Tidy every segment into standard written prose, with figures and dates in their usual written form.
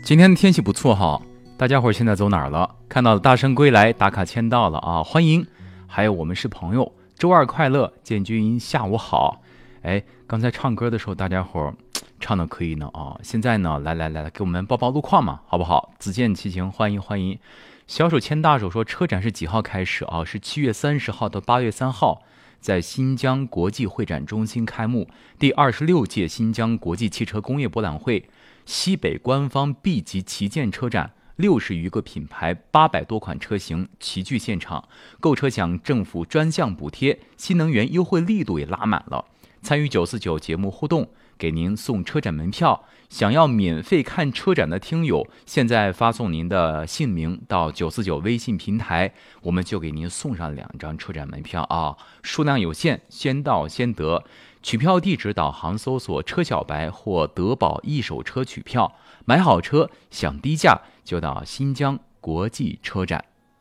今天的天气不错哈，大家伙现在走哪儿了？看到大圣归来打卡签到了啊，欢迎！还有我们是朋友，周二快乐，建军下午好。哎，刚才唱歌的时候大家伙唱的可以呢啊，现在呢来给我们报路况嘛，好不好？子健骑行，欢迎！小手牵大手说车展是几号开始啊？是7月30号到8月3号，在新疆国际会展中心开幕。第26届新疆国际汽车工业博览会西北官方 B 级旗舰车展，60余个品牌，800多款车型齐聚现场，购车享政府专项补贴，新能源优惠力度也拉满了。参与949节目互动，给您送车展门票。想要免费看车展的听友，现在发送您的姓名到949微信平台，我们就给您送上2张车展门票啊，数量有限，先到先得。取票地址导航搜索车小白或德宝一手车取票，买好车享低价就到新疆国际车展。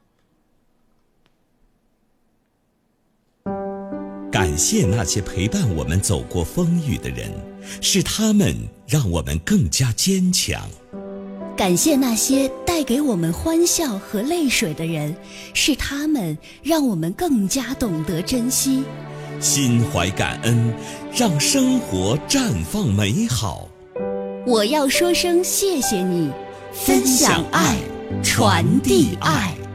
感谢那些陪伴我们走过风雨的人，是他们让我们更加坚强。 感谢那些带给我们欢笑和泪水的人，是他们让我们更加懂得珍惜。 心怀感恩，让生活绽放美好。 我要说声谢谢你，分享爱，传递爱。